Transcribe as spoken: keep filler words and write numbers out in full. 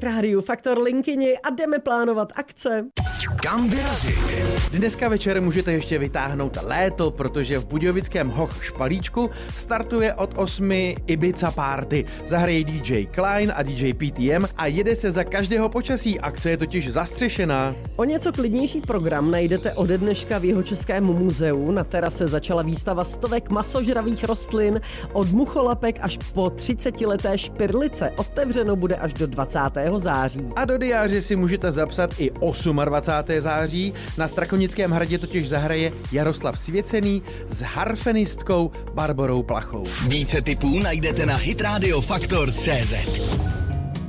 rádiu Faktor Linkyni a jdeme plánovat akce. Kam vyrazit? Dneska večer můžete ještě vytáhnout léto, protože v budějovickém Hoch Špalíčku startuje od osmi Ibiza Party. Zahrají D J Klein a D J P T M a jede se za každého počasí. Akce je totiž zastřešená. O něco klidnější program najdete ode dneška v Jihočeském muzeu. Na terase začala výstava stovek masožravých rostlin od mucholapek až po třicetileté špirlice. Otevřeno bude až do dvacátého září. A do diáře si můžete zapsat i dvacátého osmého září. Na Strakonickém hradě totiž zahraje Jaroslav Svěcený s harfenistkou Barborou Plachou. Více tipů najdete na hitradio faktor tečka cé zet.